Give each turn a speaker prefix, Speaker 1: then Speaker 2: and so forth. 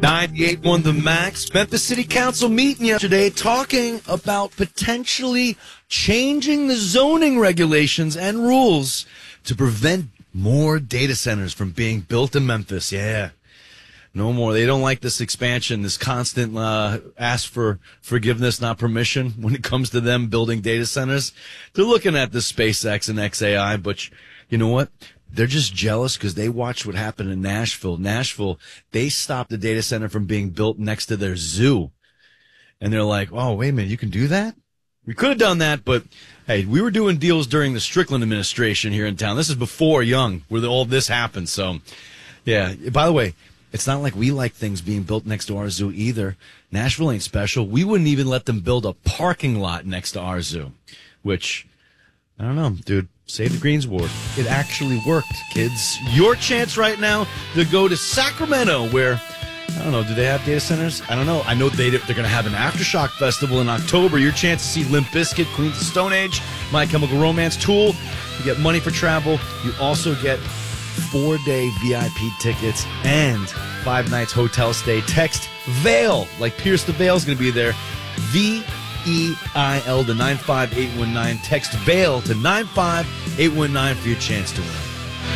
Speaker 1: 98.1 The Max. Memphis City Council meeting yesterday talking about potentially changing the zoning regulations and rules to prevent more data centers from being built in Memphis. Yeah. No more. They don't like this expansion, this constant ask for forgiveness, not permission when it comes to them building data centers. They're looking at the SpaceX and XAI, but you know what? They're just jealous because they watched what happened in Nashville. Nashville, they stopped the data center from being built next to their zoo. And they're like, oh, wait a minute, you can do that? We could have done that, but hey, we were doing deals during the Strickland administration here in town. This is before Young, where all this happened. So, yeah. By the way, it's not like we like things being built next to our zoo either. Nashville ain't special. We wouldn't even let them build a parking lot next to our zoo, which, I don't know, dude. Save the Greens Ward. It actually worked, kids. Your chance right now to go to Sacramento, where, I don't know, do they have data centers? I don't know. I know they're going to have an Aftershock Festival in October. Your chance to see Limp Bizkit, Queens of Stone Age, My Chemical Romance, Tool. You get money for travel. You also get 4-day VIP tickets and 5 nights hotel stay. Text VAIL, like Pierce the Veil's going to be there. VEIL to 95819. Text VAIL to 95819 for your chance to win.